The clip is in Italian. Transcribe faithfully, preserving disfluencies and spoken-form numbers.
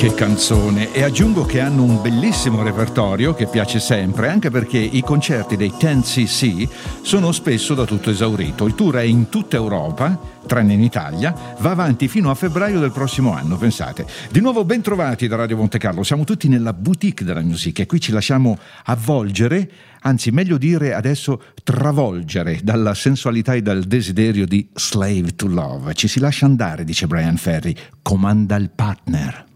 Che canzone! E aggiungo che hanno un bellissimo repertorio che piace sempre, anche perché i concerti dei dieci C C sono spesso da tutto esaurito. Il tour è in tutta Europa, tranne in Italia, va avanti fino a febbraio del prossimo anno, pensate. Di nuovo ben trovati da Radio Monte Carlo, siamo tutti nella boutique della music e qui ci lasciamo avvolgere, anzi meglio dire adesso travolgere dalla sensualità e dal desiderio di Slave to Love. Ci si lascia andare, dice Brian Ferry, comanda il partner.